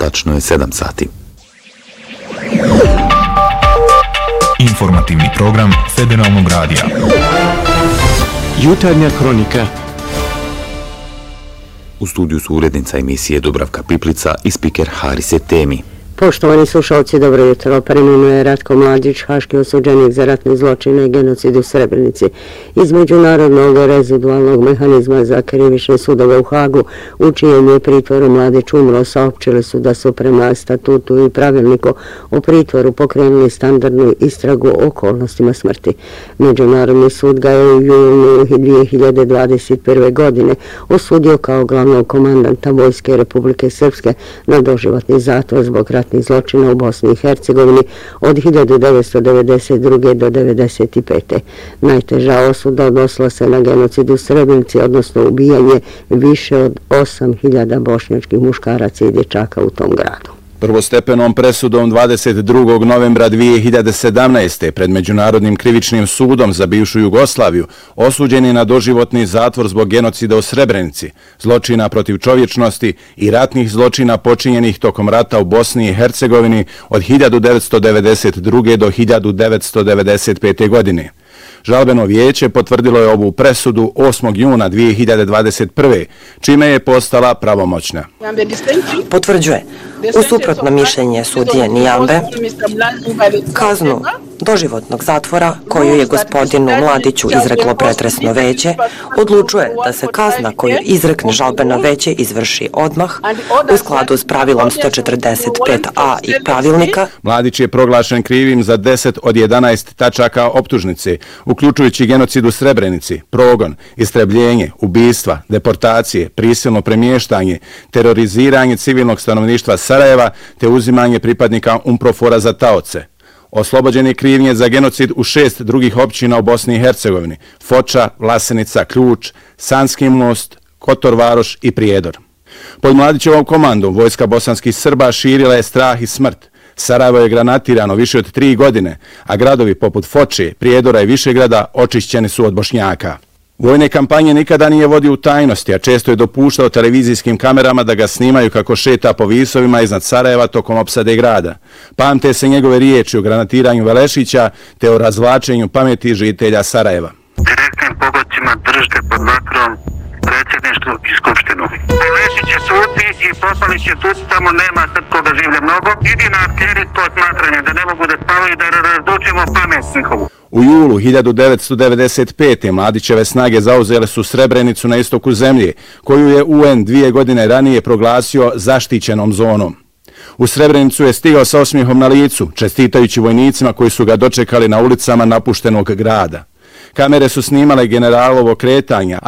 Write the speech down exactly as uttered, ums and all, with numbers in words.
Tačno je sedam sati. Informativni program Federalnog radija. Jutarnja kronika. U studiju su urednica emisije Dubravka Piplica i spiker Harise Temi. Poštovani slušalci, dobro jutro. Preminuje Ratko Mladić, haški osuđenik za ratne zločine i genocid u Srebrenici. Iz Međunarodnog rezidualnog mehanizma za krivične sudove u Hagu, u čijem je pritvoru Mladić umro, saopćili su da su prema statutu i pravilniku o pritvoru pokrenuli standardnu istragu o okolnostima smrti. Međunarodni sud ga je u junu dvije hiljade dvadeset prve. godine osudio kao glavnog komandanta Vojske Republike Srpske na doživotni zatvor zbog ratnih zločina u Bosni i Hercegovini od hiljadu devetsto devedeset druge. do devedeset pete. Najteža osuda odnosila se na genocid u Srebrenici, odnosno ubijanje više od osam hiljada bošnjačkih muškaraca i dječaka u tom gradu. Prvostepenom presudom dvadeset drugog novembra dvije hiljade sedamnaeste. pred Međunarodnim krivičnim sudom za bivšu Jugoslaviju osuđen je na doživotni zatvor zbog genocida u Srebrenici, zločina protiv čovječnosti i ratnih zločina počinjenih tokom rata u Bosni i Hercegovini od hiljadu devetsto devedeset druge. do hiljadu devetsto devedeset pete. godine. Žalbeno vijeće potvrdilo je ovu presudu osmog juna dvije hiljade dvadeset prve. čime je postala pravomoćna. Potvrđuje, u suprotno mišljenje sudije Nijambe, kaznu doživotnog zatvora koju je gospodinu Mladiću izreklo pretresno veće, odlučuje da se kazna koju izrekne žalbeno veće izvrši odmah u skladu s pravilom sto četrdeset pet a i pravilnika. Mladić je proglašen krivim za deset od jedanaest tačaka optužnice, uključujući genocid u Srebrenici, progon, istrebljenje, ubistva, deportacije, prisilno premještanje, teroriziranje civilnog stanovništva Sarajeva te uzimanje pripadnika UNPROFOR-a za taoce. Oslobođen je krivnje za genocid u šest drugih općina u Bosni i Hercegovini: Foča, Vlasenica, Ključ, Sanski Most, Kotor Varoš i Prijedor. Pod Mladićevom komandom vojska bosanskih Srba širila je strah i smrt. Sarajevo je granatirano više od tri godine, a gradovi poput Foče, Prijedora i Višegrada očišćeni su od Bošnjaka. Vojne kampanje nikada nije vodio u tajnosti, a često je dopuštao televizijskim kamerama da ga snimaju kako šeta po visovima iznad Sarajeva tokom opsade grada. Pamte se njegove riječi o granatiranju Velešića te o razvlačenju pameti žitelja Sarajeva. Direktnim pogodcima držite pod vatrom predsjedništvo i skupštinu. Velešić je suci i Popović je suci, tamo nema srpskoga življa mnogo. Idi na arteri to smatranje da ne mogu da spavaju, da razdučimo pamet njihovu. U julu hiljadu devetsto devedeset pete. Mladićeve snage zauzele su Srebrenicu na istoku zemlje, koju je U N dvije godine ranije proglasio zaštićenom zonom. U Srebrenicu je stigao sa osmijehom na licu, čestitajući vojnicima koji su ga dočekali na ulicama napuštenog grada. Kamere su snimale generalovo kretanje,